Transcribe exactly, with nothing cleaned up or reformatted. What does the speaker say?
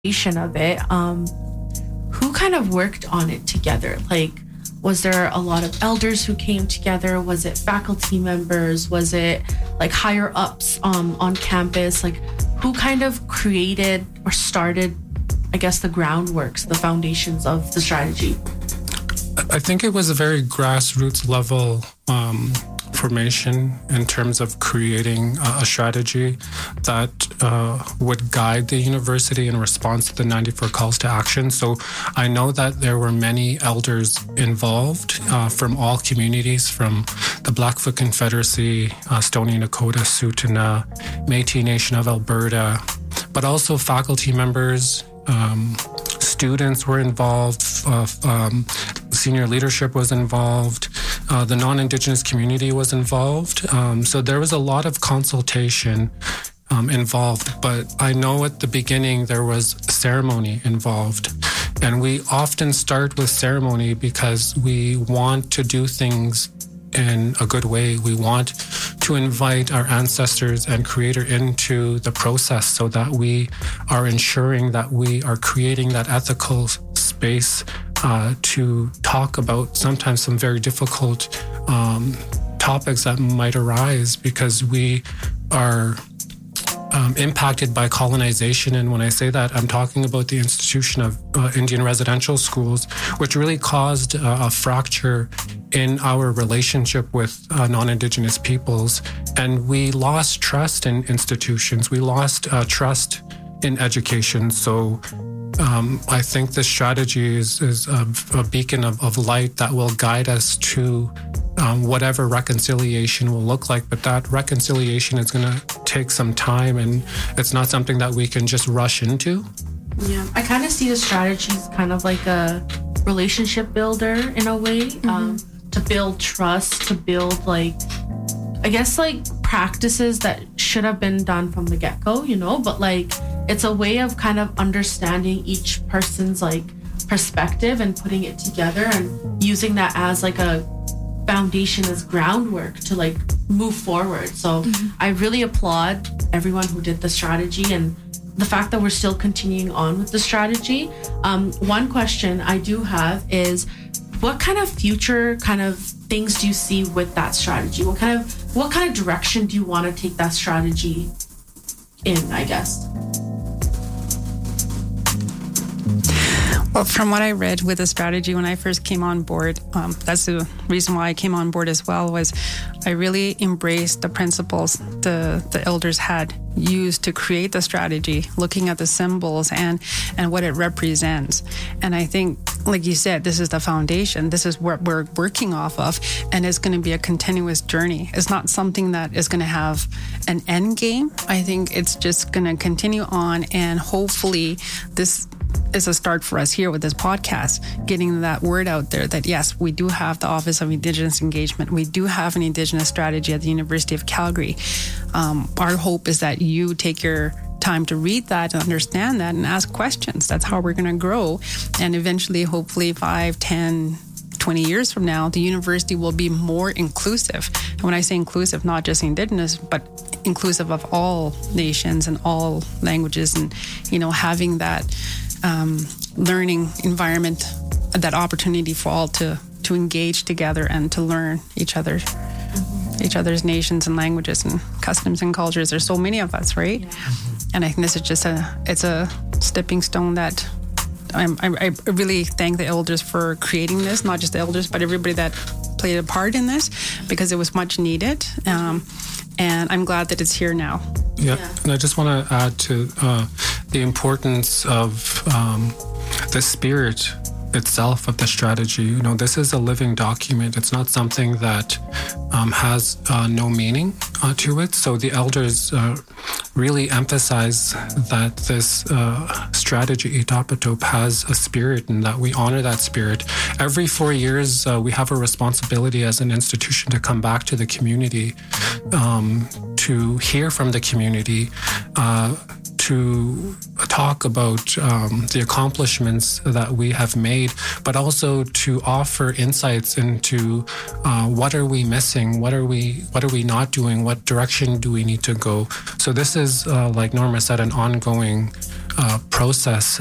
of it, um, who kind of worked on it together? Like, was there a lot of elders who came together? Was it faculty members? Was it like higher ups um, on campus? Like, who kind of created or started, I guess, the groundworks, the foundations of the strategy? I think it was a very grassroots level um, formation in terms of creating a, a strategy that uh, would guide the university in response to the ninety-four calls to action. So I know that there were many elders involved uh, from all communities, from the Blackfoot Confederacy, uh, Stoney Nakoda, Tsuut'ina, Métis Nation of Alberta, but also faculty members, um, students were involved, uh, um, senior leadership was involved, uh, the non-Indigenous community was involved. Um, so there was a lot of consultation um, involved, but I know at the beginning there was ceremony involved. And we often start with ceremony because we want to do things in a good way. We want to invite our ancestors and Creator into the process so that we are ensuring that we are creating that ethical space uh, to talk about sometimes some very difficult um, topics that might arise because we are Um, impacted by colonization. And when I say that, I'm talking about the institution of uh, Indian residential schools, which really caused uh, a fracture in our relationship with uh, non-Indigenous peoples. And we lost trust in institutions. We lost uh, trust in education. So um, I think this strategy is, is a, a beacon of, of light that will guide us to Um, whatever reconciliation will look like, but that reconciliation is going to take some time, and it's not something that we can just rush into. Yeah, I kind of see the strategy as kind of like a relationship builder in a way, mm-hmm. um, to build trust, to build like, I guess like practices that should have been done from the get-go, you know, but like it's a way of kind of understanding each person's like perspective and putting it together and using that as like a foundation, as groundwork to like move forward. So mm-hmm. I really applaud everyone who did the strategy and the fact that we're still continuing on with the strategy. Um, one question I do have is, what kind of future kind of things do you see with that strategy? What kind of what kind of direction do you want to take that strategy in, I guess? Well, from what I read with the strategy when I first came on board, um, that's the reason why I came on board as well, was I really embraced the principles the, the elders had used to create the strategy, looking at the symbols and, and what it represents. And I think, like you said, this is the foundation. This is what we're working off of, and it's going to be a continuous journey. It's not something that is going to have an end game. I think it's just going to continue on, and hopefully this is a start for us here with this podcast, getting that word out there that yes, we do have the Office of Indigenous Engagement. We do have an Indigenous strategy at the University of Calgary. Um, our hope is that you take your time to read that and understand that and ask questions. That's how we're going to grow. And eventually, hopefully five, ten, twenty years from now, the university will be more inclusive. And when I say inclusive, not just Indigenous, but inclusive of all nations and all languages, and, you know, having that Um, learning environment, that opportunity for all to, to engage together and to learn each other, mm-hmm. each other's nations and languages and customs and cultures. There's so many of us, right? Yeah. And I think this is just a, it's a stepping stone that I'm, I, I really thank the elders for creating this, not just the elders, but everybody that played a part in this, because it was much needed. Um, and I'm glad that it's here now. Yeah, yeah. And I just want to add to uh, the importance of um, the spirit itself of the strategy. You know, this is a living document. It's not something that um, has uh, no meaning uh, to it. So the elders uh, really emphasize that this uh, strategy, Itapatop, has a spirit, and that we honor that spirit. Every four years, uh, we have a responsibility as an institution to come back to the community, um, to hear from the community, uh, to talk about um, the accomplishments that we have made, but also to offer insights into uh, what are we missing, what are we what are we not doing, what direction do we need to go. So this is, uh, like Norma said, an ongoing uh, process